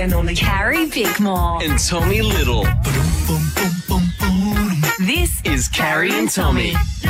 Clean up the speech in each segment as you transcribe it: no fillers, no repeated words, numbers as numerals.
and only Carrie Bickmore and Tommy Little. This is Carrie and Tommy.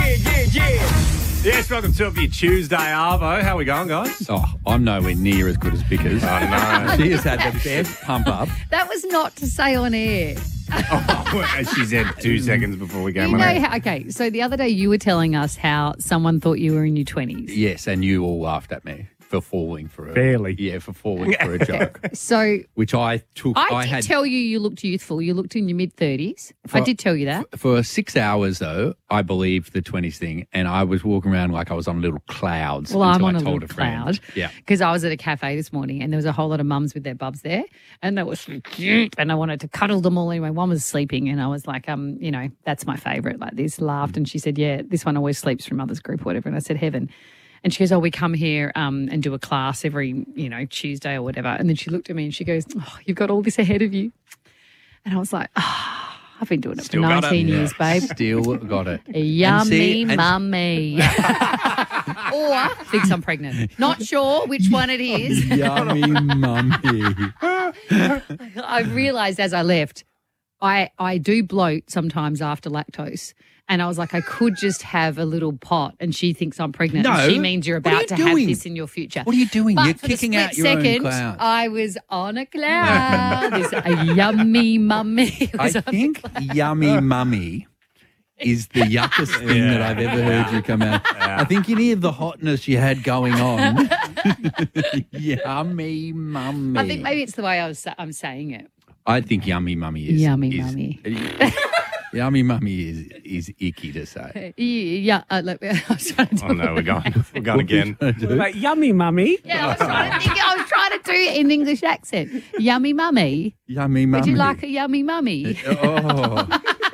Yes, welcome to your Tuesday, Arvo. How are we going, guys? Oh, I'm nowhere near as good as Bickers. Oh, no. She has had the best pump up. That was not to say on air. She said 2 seconds before we came You know on. how, okay, so the other day you were telling us how someone thought you were in your 20s. Yes, and you all laughed at me for falling for a Barely. Yeah, for falling for a joke, So which I took. I did tell you looked youthful. You looked in your mid-30s. I did tell you that. For 6 hours, though, I believed the 20s thing, and I was walking around like I was on little clouds. Well, I'm until on I a told little friend. cloud. Yeah. Because I was at a cafe this morning and there was a whole lot of mums with their bubs there and they were and I wanted to cuddle them all. Anyway, one was sleeping and I was like, that's my favourite. Like this, laughed and she said, yeah, this one always sleeps from mother's group or whatever. And I said, heaven. And she goes, we come here and do a class every, Tuesday or whatever. And then she looked at me and she goes, you've got all this ahead of you. And I was like, I've been doing it Still for got 19 it. years, babe. Still got it. Yummy And mummy. Or thinks I'm pregnant. Not sure which one it is. Yummy mummy. I realised as I left, I do bloat sometimes after lactose. And I was like, I could just have a little pot and she thinks I'm pregnant. No. And she means you're What are about you to have doing? this in your future. What are you doing? But You're for the kicking out split your own second, cloud. I was on a cloud. There's a yummy mummy. I think yummy mummy is the yuckest thing that I've ever heard you come out. I think any of the hotness you had going on. Yummy mummy. I think maybe it's the way I'm saying it. I think yummy mummy is Yummy is- mummy. Yummy mummy is icky to say. Yeah, look, I was trying to do Oh, no, we're going again. Like, yummy, mummy. Yeah, I was trying to do it in English accent. Yummy mummy. Yummy mummy. Would you like a yummy mummy? Oh.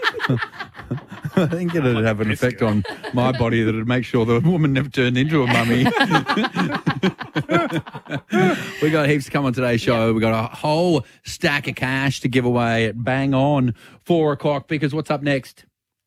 I think it'd have an effect on my body that would make sure the woman never turned into a mummy. We got heaps to come on today's show. We got a whole stack of cash to give away at bang on 4 o'clock. Because what's up next?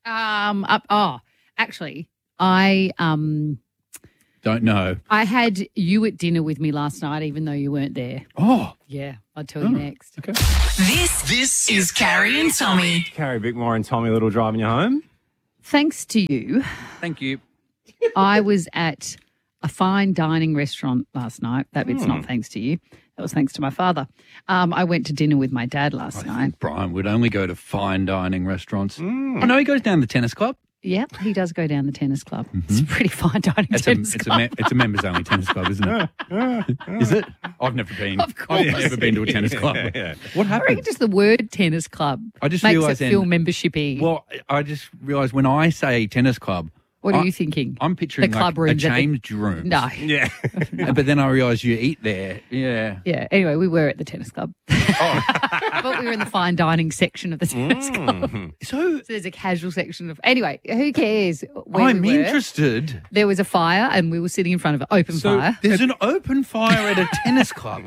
Actually, I Don't know. I had you at dinner with me last night, even though you weren't there. Oh, Yeah, I'll tell you next. okay. This is Carrie and Tommy. Carrie Bickmore and Tommy Little driving you home. Thanks to you, Thank you. I was at a fine dining restaurant last night. That bit's not thanks to you. That was thanks to my father. I went to dinner with my dad last night. Brian would only go to fine dining restaurants. Oh, no, he goes down the tennis club. Yep, he does go down the tennis club. It's a pretty fine dining tennis club. It's a members only tennis club, isn't it? Is it? I've never been. Of course. I've never been to a tennis club. What I reckon happened? just the word tennis club I just makes realised it then- feel membership-y. Well, I just realised when I say tennis club, What are you thinking? I'm picturing The club like a rooms at the- changed room. No. Yeah. But then I realised you eat there. Yeah. Yeah, anyway, we were at the tennis club. But we were in the fine dining section of the tennis club. So So there's a casual section of... Anyway, who cares where I'm we were? interested. There was a fire and we were sitting in front of an open fire. There's an open fire at a tennis club.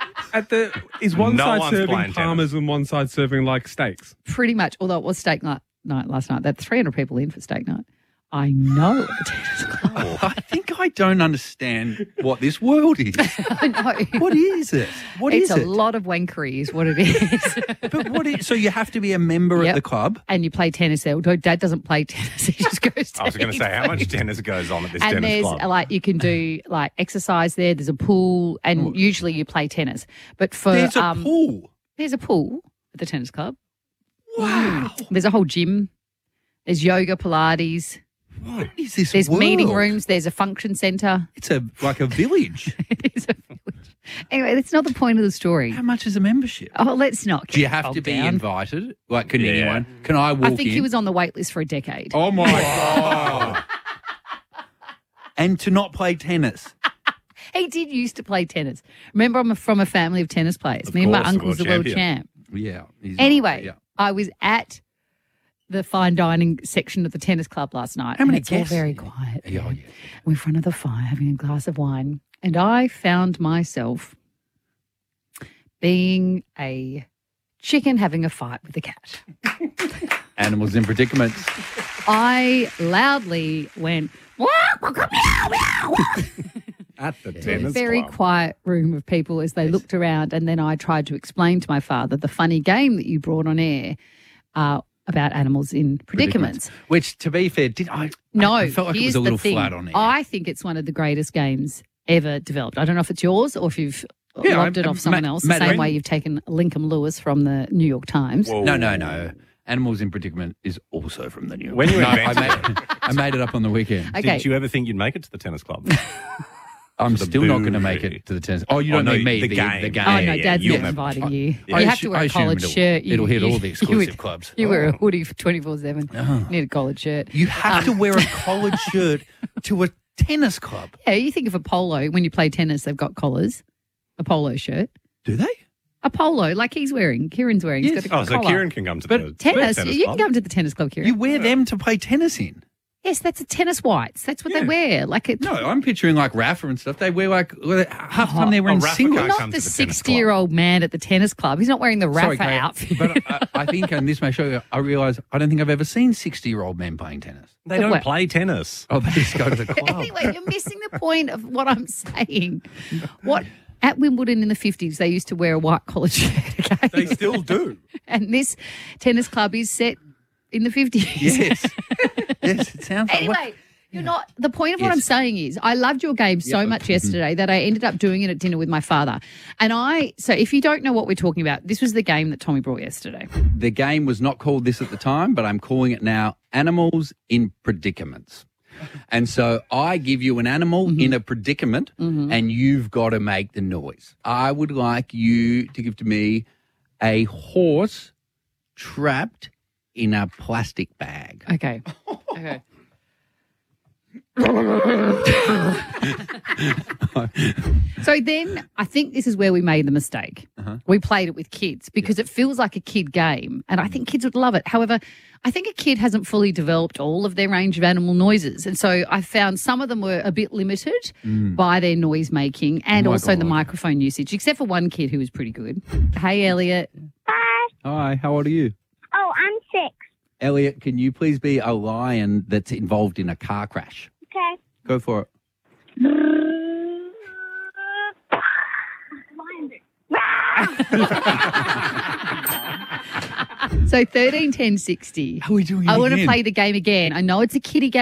Is one No side one's serving playing parmas and one side serving like steaks? Pretty much, although it was steak night last night. There were 300 people in for steak night. I know at the tennis club. I think I don't understand what this world is. I know. What is it? What is It's it? a lot of wankery is what it is. But what is, so you have to be a member at Yep. the club? And you play tennis there. Although Dad doesn't play tennis. He just goes to I was going to eat say, how much food. tennis goes on at this And tennis there's club? like you can do like exercise there. There's a pool, and usually you play tennis. But for There's a pool. there's a pool at the tennis club. Wow. There's a whole gym. There's yoga, Pilates. What is this There's world? meeting rooms. There's a function centre. It's like a village. It is a village. Anyway, that's not the point of the story. How much is a membership? Oh, let's not. Do you get have to bogged be down. invited? Like, can Yeah. anyone? Can I walk I think in? he was on the wait list for a decade. Oh, my God. And to not play tennis. He did used to play tennis. Remember, I'm from a family of tennis players. Me and my course, the uncle's the world world champ. Yeah. he's- Anyway, yeah. I was at the fine dining section of the tennis club last night. How many and it's all guests? very quiet. Yeah, there. yeah. We're in front of the fire having a glass of wine. And I found myself being a chicken having a fight with a cat. Animals in predicaments. I loudly went, "Wah, wah, wah, meow, meow, wah." At the a tennis very club. quiet room of people as they looked around. And then I tried to explain to my father the funny game that you brought on air about animals in predicaments. Which, to be fair, No, I felt like it here's was a little the thing. flat on it. I think it's one of the greatest games ever developed. I don't know if it's yours or if you've Yeah, lobbed it off someone else, the same way you've taken Lincoln Lewis from the New York Times. Whoa. No. Animals in Predicament is also from the New York. When you No, invented I made it up on the weekend. Okay. Did you ever think you'd make it to the tennis club? I'm The still not going to boo. make it to the tennis. Oh, you Oh, don't no, mean me. the game. Oh, Yeah, no, yeah, Dad's you'll not never- inviting you. Yeah. You have to wear I a assume collared it'll- shirt. it'll hit all the you exclusive would- clubs. You wear a hoodie for 24/7. Need a collared shirt. You have to wear a collared shirt to a tennis club. Yeah, you think of a polo. When you play tennis, they've got collars. A polo shirt. Do they? A polo, like he's wearing. Kieran's wearing. He's Yes. got a Oh, so collar. Kieran can come to But the Tennis. tennis You club. can come to the tennis club, Kieran. You wear them to play tennis in. Yes, that's a tennis whites. That's what they wear. Like it. No, I'm picturing like Rafa and stuff. They wear like half the time they're wearing Rafa singles. can't Not come the to the tennis club. 60-year-old man at the tennis club. He's not wearing the Sorry, Rafa Kate, outfit. But I think, and this may show you, I realise I don't think I've ever seen 60-year-old men playing tennis. They don't What? play tennis. Oh, they just go to the club. Anyway, you're missing the point of what I'm saying. What at Wimbledon in the 50s, they used to wear a white collared shirt. Okay? They still do. And this tennis club is set in the 50s. Yes. Yes, it sounds like Anyway, you're not. The point of what Yes. I'm saying is, I loved your game so much yesterday that I ended up doing it at dinner with my father. And so if you don't know what we're talking about, this was the game that Tommy brought yesterday. The game was not called this at the time, but I'm calling it now Animals in Predicaments. And so I give you an animal in a predicament and you've got to make the noise. I would like you to give to me a horse trapped in a plastic bag. Okay. Okay. So then I think this is where we made the mistake. We played it with kids because it feels like a kid game and I think kids would love it. However, I think a kid hasn't fully developed all of their range of animal noises. And so I found some of them were a bit limited by their noise making and my also the God. microphone usage, except for one kid who was pretty good. Hey, Elliot. Hi, how old are you? Oh, I'm 6. Elliot, can you please be a lion that's involved in a car crash? Okay. Go for it. So 13, 10, 60. Are we doing it I want to again? play the game again. I know it's a kiddie game.